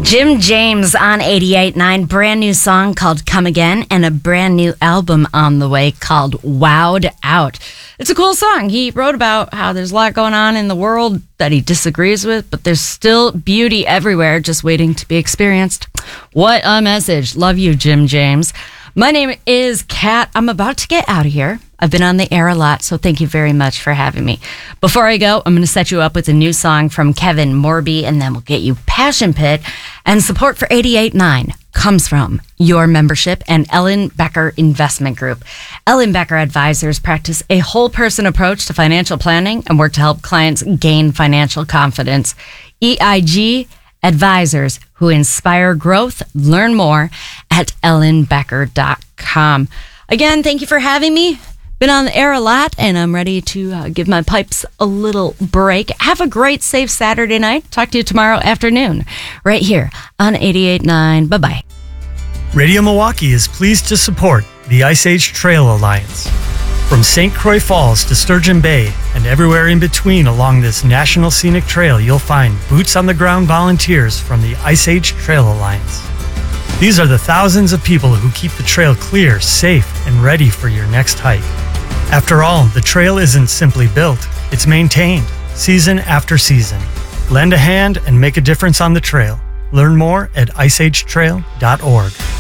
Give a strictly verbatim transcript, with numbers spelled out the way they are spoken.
Jim James on eighty-eight point nine, brand new song called Come Again, and a brand new album on the way called Wowed Out. It's a cool song. He wrote about how there's a lot going on in the world that he disagrees with, but there's still beauty everywhere just waiting to be experienced. What a message. Love you, Jim James. My name is Kat. I'm about to get out of here. I've been on the air a lot, so thank you very much for having me. Before I go, I'm going to set you up with a new song from Kevin Morby, and then we'll get you Passion Pit. And support for eighty-eight point nine comes from your membership and Ellen Becker Investment Group. Ellen Becker Advisors practice a whole person approach to financial planning and work to help clients gain financial confidence. E I G Advisors, who inspire growth. Learn more at ellen becker dot com. Again, thank you for having me. Been on the air a lot, and I'm ready to uh, give my pipes a little break. Have a great, safe Saturday night. Talk to you tomorrow afternoon, right here on eighty-eight point nine. Bye-bye. Radio Milwaukee is pleased to support the Ice Age Trail Alliance. From Saint Croix Falls to Sturgeon Bay and everywhere in between along this National Scenic Trail, you'll find boots-on-the-ground volunteers from the Ice Age Trail Alliance. These are the thousands of people who keep the trail clear, safe, and ready for your next hike. After all, the trail isn't simply built, it's maintained, season after season. Lend a hand and make a difference on the trail. Learn more at ice age trail dot org.